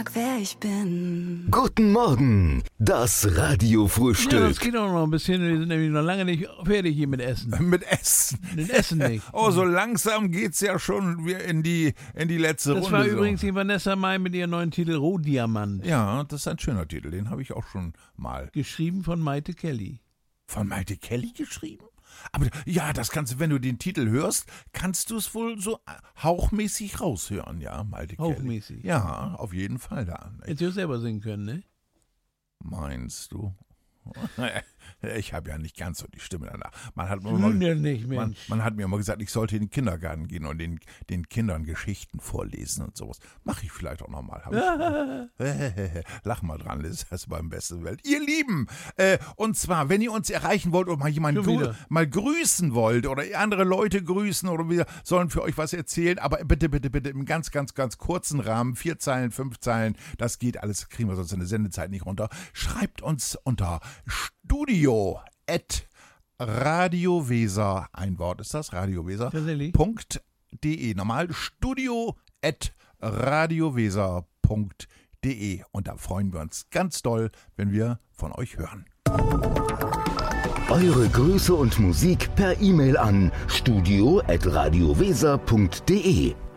frag, wer ich bin. Guten Morgen, das Radiofrühstück. Ja, das geht auch noch ein bisschen. Wir sind nämlich noch lange nicht fertig hier mit Essen. Mit Essen. Mit Essen nicht. Oh, so langsam geht's ja schon in die letzte Runde. Das war so. übrigens die Vanessa Mai mit ihrem neuen Titel Rohdiamant. Ja, das ist ein schöner Titel, den habe ich auch schon mal. Geschrieben von Maite Kelly. Von Maite Kelly geschrieben? Aber ja, das kannst du, wenn du den Titel hörst, kannst du es wohl so hauchmäßig raushören, ja, Maite Kelly. Hauchmäßig. Ja, auf jeden Fall da. Hättest du auch selber singen können, ne? Meinst du? Ich habe ja nicht ganz so die Stimme danach. Man hat Nicht, Mensch. man hat mir immer gesagt, ich sollte in den Kindergarten gehen und den Kindern Geschichten vorlesen und sowas. Mache ich vielleicht auch nochmal. Lach mal dran, Liz, das ist beim besten Welt. Ihr Lieben, und zwar, wenn ihr uns erreichen wollt oder mal jemanden mal grüßen wollt oder andere Leute grüßen oder wir sollen für euch was erzählen, aber bitte im ganz, ganz, ganz kurzen Rahmen, 4 Zeilen, 5 Zeilen, das geht alles, kriegen wir sonst in der Sendezeit nicht runter. Schreibt uns unter studio@radioweser, ein Wort ist das, radioweser.de. Normal studio@radioweser.de. Und da freuen wir uns ganz doll, wenn wir von euch hören. Eure Grüße und Musik per E-Mail an studio@radioweser.de.